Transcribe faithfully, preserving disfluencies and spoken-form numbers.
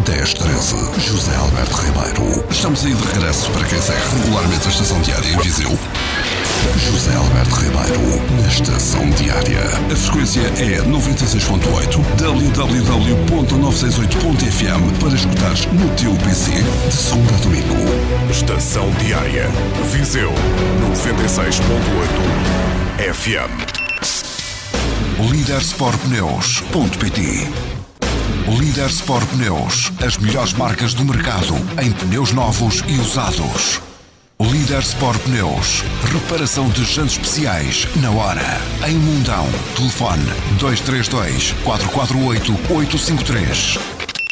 dez treze. José Alberto Ribeiro. Estamos aí de regresso para quem segue regularmente a Estação Diária em Viseu. José Alberto Ribeiro, na Estação Diária. A frequência é noventa e seis ponto oito, w w w ponto novecentos e sessenta e oito ponto f m para escutares no teu P C, de segunda a domingo. Estação Diária, Viseu, noventa e seis ponto oito F M. Líder Sport Pneus ponto pt. Líder Sport Pneus, as melhores marcas do mercado em pneus novos e usados. Líder Sport Pneus, reparação de jantes especiais na hora, em Mundão. Telefone dois três dois, quatro quatro oito, oito cinco três.